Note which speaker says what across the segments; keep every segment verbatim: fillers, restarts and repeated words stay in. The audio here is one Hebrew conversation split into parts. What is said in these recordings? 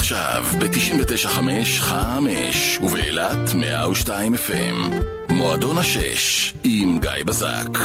Speaker 1: עכשיו ב-תשעים ותשע נקודה חמש חמש ובאילת מאה ושתיים אף אם. מועדון השש עם גיא בזק.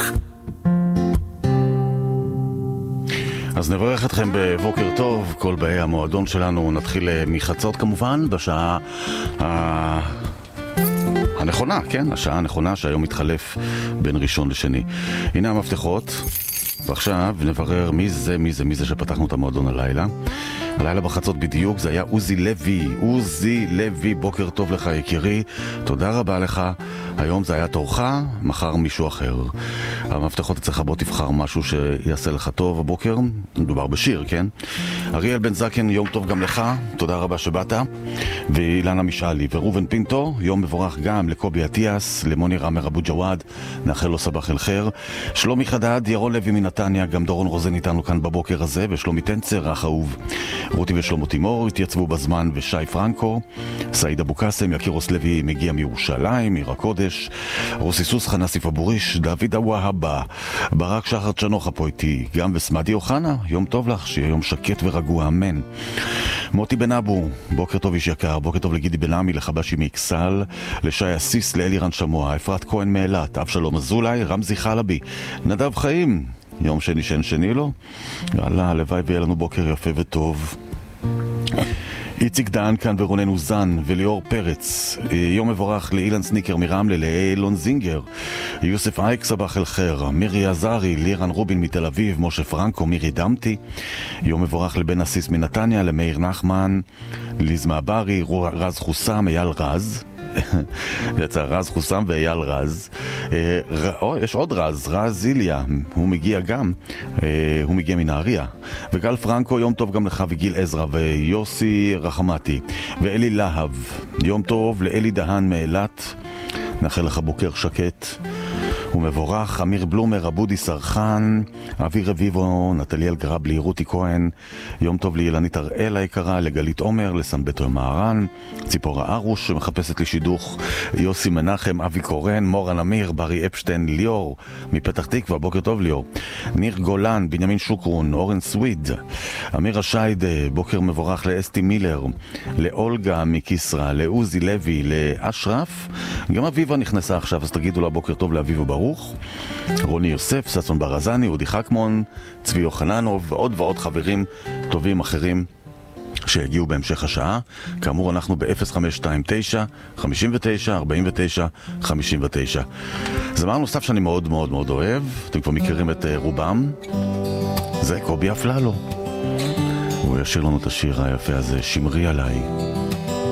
Speaker 2: אז נברך אתכם בבוקר טוב, כל באי המועדון שלנו. נתחיל מחצות כמובן, בשעה ה... הנכונה, כן? השעה הנכונה שהיום מתחלף בין ראשון לשני. הנה המפתחות, ועכשיו נברר מי זה, מי זה, מי זה שפתחנו את המועדון הלילה. הלילה בחצות בדיוק זה היה עוזי לוי. עוזי לוי, בוקר טוב לך יקירי, תודה רבה לך. היום זה היה תורך, מחר מישהו אחר. המפתחות אצלך, בוא תבחר משהו שיעשה לך טוב הבוקר. מדובר בשיר, כן? אריאל בן זקן, יום טוב גם לך, תודה רבה שבאת. ואילנה משאלי ורובן פינטו, יום מבורך גם לקובי עטיאס, למוני רמר אבו ג'וואד, נאחל לו סבח אל חיר. שלומי חדד, ירון לוי מנתניה, גם דורון רוזן איתנו כאן בבוקר הזה, ושלומי טנצר, אח אהוב. רותי ושלמה תימור התייצבו בזמן, ושי פרנקו, סעיד אבו קסם, יקירוס לוי מגיע מירושלים, עיר הקודש, רוסי סוסחה, נסיף אבוריש, דוד הוואהבה, ברק שחר צ'נוחה פה איתי, גם וסמדי אוחנה, יום טוב לך, שיהיה יום שקט ורגוע, אמן. מוטי בן אבו, בוקר טוב איש יקר, בוקר טוב לגידי בן עמי, לחבשי מאקסל, לשי אסיס, לאלירן שמוע, אפרת כהן מאלת, אבשלום אזולאי, רמזי חלבי, נדב חיים, יום שני שן שני לו, יאללה, הלוואי ויהיה לנו בוקר יפה וטוב. איציק דן כאן ורונן אוזן וליאור פרץ, יום מבורך לאילן סניקר מרמלה, לאילון זינגר, יוסף אייק סבח אל חיר, מירי עזרי, לירן רובין מתל אביב, משה פרנקו, מירי דמתי, יום מבורך לבן אסיס מנתניה, למאיר נחמן, ליז מעברי, רז חוסם, אייל רז, יצא רז חוסם ואייל רז. או, יש עוד רז, רז איליה, הוא מגיע גם, הוא מגיע מנהריה. וגל פרנקו, יום טוב גם לך, וגיל עזרא, ויוסי רחמתי, ואלי להב, יום טוב לאלי דהן מאילת, נאחל לך בוקר שקט ומבורך. אמיר בלומר, אבודי סרחן, אבי רביבו, נטליאל גרבלי, רותי כהן, יום טוב לאילנית הראל היקרה, לגלית עומר, לסנבטו מהרן, ציפורה ארוש שמחפשת לי שידוך, יוסי מנחם, אבי קורן, מורן אמיר, ברי אפשטיין, ליאור מפתח תקווה, בוקר טוב ליאור, ניר גולן, בנימין שוקרון, אורן סוויד, אמיר השייד, בוקר מבורך לאסתי מילר, לאולגה מקיסרה, לעוזי לוי, לאשרף, גם אביבה נכנסה עכשיו, אז תגידו לה בוקר טוב לאביבה ברוך, רוני יוסף, ססון ברזני, אודי חכמון, צבי יוחננוב ועוד ועוד חברים טובים אחרים שהגיעו בהמשך השעה. כאמור אנחנו ב-אפס חמש שתיים תשע חמש תשע ארבע תשע חמש תשע. זמר נוסף שאני מאוד מאוד מאוד אוהב, אתם כבר מכירים את רובם, זה קובי אפללו, הוא ישיר לנו את השיר היפה הזה, שמרי עליי.